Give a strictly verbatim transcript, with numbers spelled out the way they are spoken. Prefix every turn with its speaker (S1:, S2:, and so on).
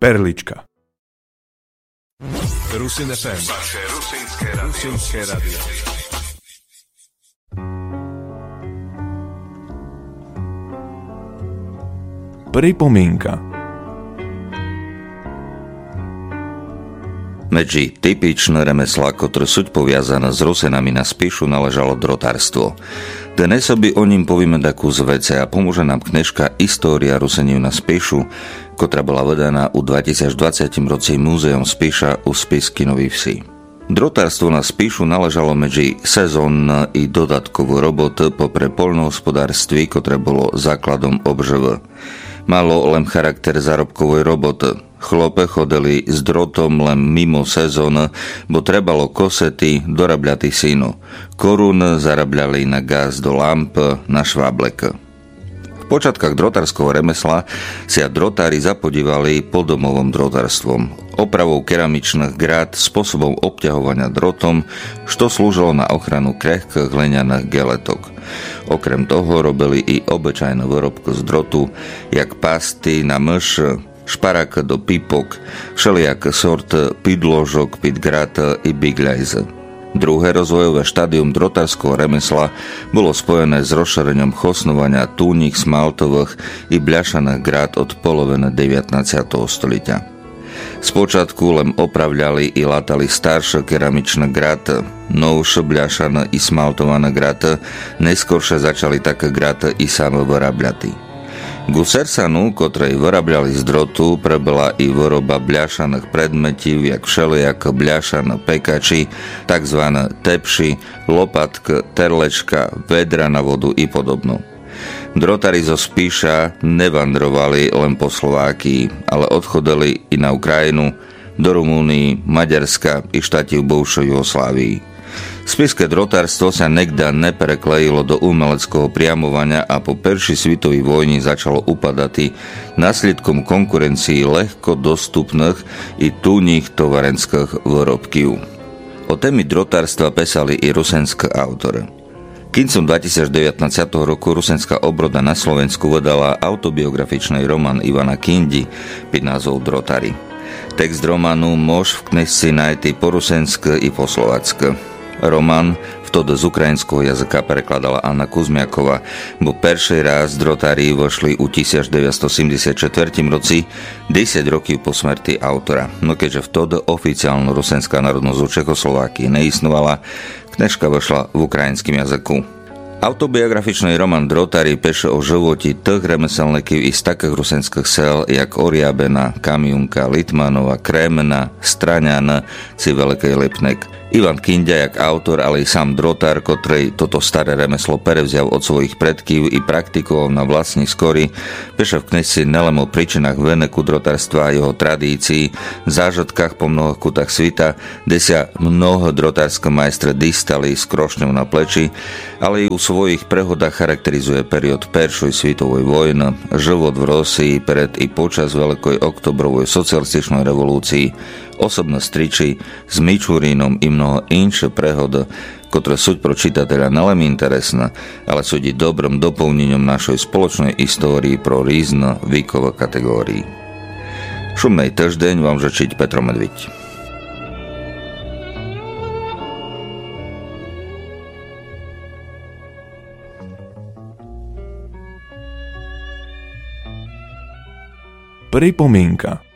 S1: Perlička.
S2: Rusin ef em. Vaše rusinské rádio. Rusinské rádio.
S1: Pripomienka.
S3: Medzi typičné remeslá, ktoré sú poviazané s Rusinami na Spišu, naležalo drotárstvo. Dnes by o ním povieme takú z vece a pomôže nám knižka História Rusenív na Spišu, ktorá bola vedená u dvetisícdvadsať roci Múzeum Spiša u Spisky Nový Vsi. Drotárstvo na Spišu naležalo medzi sezónne i dodatkovú robotu popre poľnohospodárství, ktoré bolo základom obživy. Malo len charakter zárobkovej roboty. Chlope chodili s drotom len mimo sezón, bo trebalo kosety dorabľati sínu. Korun zarabľali na gaz do lamp, na šváblek. V počiatkách drotárskeho remesla sa drotári zapodívali podomovom drotárstvom, opravou keramičných grát, spôsobom obťahovania drotom, što slúžilo na ochranu krehkých hliňaných geletok. Okrem toho robili i obyčajnú výrobku z drotu, jak pasty na myš, šparák do pipok, všelijaké sort pidložok, pitgrat i bigľajze. Druhé rozvojové štádium drotárskeho remesla bolo spojené s rozšírením chosnovania túnik smaltových i bľašaných grát od poloviny devätnásťeho stolíťa. Spočiatku len opravľali i latali staršie keramičné graty, novšie bľašané i smaltované graty, neskôršie začali také graty i same vyrábľati. Ku sersanu, ktorej vyrábľali z drotu, prebila i výroba bľašaných predmetív, jak všelijaké bľašané pekači, takzvané tepši, lopatky, terlečka, vedra na vodu i podobno. Drotári zo Spiša nevandrovali len po Slovákii, ale odchodili i na Ukrajinu, do Rumúnii, Maďarska i štáti v buvšej Jugoslávii. Spišské drotárstvo sa nekda nepreklejilo do umeleckého priamovania a po Prvej svetovej vojni začalo upadať následkom konkurencii ľahko dostupných i túních tovarenských výrobkov. O témy drotárstva písali i rusenské autory. Kincom dvetisícdevätnásť roku rusenská obroda na Slovensku vydala autobiografičný román Ivana Kindy pod názvom Drotári. Text románu môž v knižci nájsť po rusensky i po slovacky. Román vtedy z ukrajinského jazyka prekladala Anna Kuzmiaková, bo prvý raz drotári vošli u devätnásťstosedemdesiatštyri roci, desať rokov po smrti autora. No keďže vtedy oficiálna rusenská národnosť u Čechoslovákii neistnovala, knižka vošla v ukrajinskom jazyku. Autobiografičný román Drotári píše o živote tých remeselníkov i z takých rusenských sel, jak Oriabena, Kamiunka, Litmanova, Krémena, Straňana, či Veľkej Lipnek. Ivan Kinda, jak autor, ale i sám drotár, ktorý toto staré remeslo prevzial od svojich predkov i praktikoval na vlastní skory, píše v knižci nelen o príčinách veneku drotárstva a jeho tradícií, zážitkách po mnohých kutách svita, kde sa mnoho drotárske majstre distali s krošňou na pleči, ale i u svojich prehodách charakterizuje period Prvej svetovej vojny, život v Rosii pred i počas Veľkej oktobrovej socialističnej revolúcii, osobné striči s Mičurínom i mnoho inšie prehody, ktoré sú pro čitateľa nelen interesné, ale sú i dobrom doplnením našej spoločnej histórii pro rôzne výkové kategórii. Šumnej týždeň vám žečiť Petro Medviť.
S1: Pripomienka.